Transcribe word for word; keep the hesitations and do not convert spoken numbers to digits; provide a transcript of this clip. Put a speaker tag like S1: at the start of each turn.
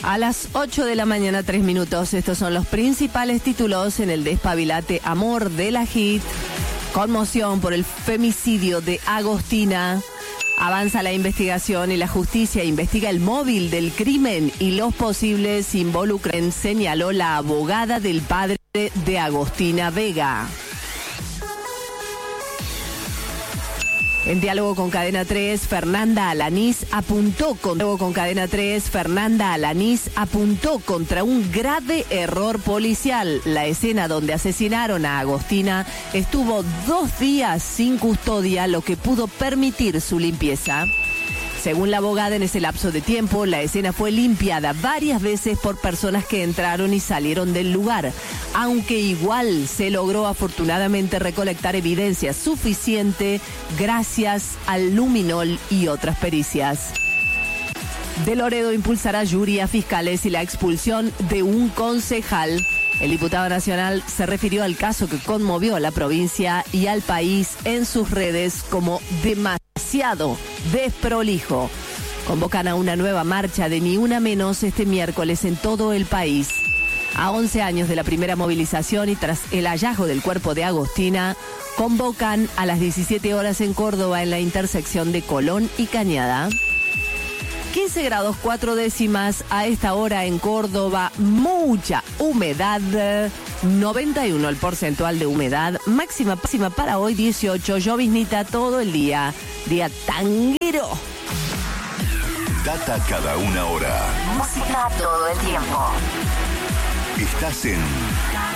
S1: A las ocho de la mañana, tres minutos. Estos son los principales títulos en el despabilate Amor de la Hit. Conmoción por el femicidio de Agostina. Avanza la investigación y la justicia investiga el móvil del crimen y los posibles involucrados, señaló la abogada del padre de Agostina Vega. En diálogo con Cadena tres, Fernanda Alanís apuntó con, con Cadena tres, Fernanda Alanís apuntó contra un grave error policial. La escena donde asesinaron a Agostina estuvo dos días sin custodia, lo que pudo permitir su limpieza. Según la abogada, en ese lapso de tiempo, la escena fue limpiada varias veces por personas que entraron y salieron del lugar, aunque igual se logró afortunadamente recolectar evidencia suficiente gracias al luminol y otras pericias. De Loredo impulsará jury a fiscales y la expulsión de un concejal. El diputado nacional se refirió al caso que conmovió a la provincia y al país en sus redes como demasiado desprolijo. Convocan a una nueva marcha de Ni Una Menos este miércoles en todo el país. A once años de la primera movilización y tras el hallazgo del cuerpo de Agostina, convocan a las diecisiete horas en Córdoba en la intersección de Colón y Cañada. quince grados cuatro décimas a esta hora en Córdoba, mucha humedad, noventa y uno el porcentual de humedad, máxima, máxima para hoy dieciocho, lloviznita todo el día, día tanguero.
S2: Data cada una hora.
S3: Música todo el tiempo.
S2: Estás en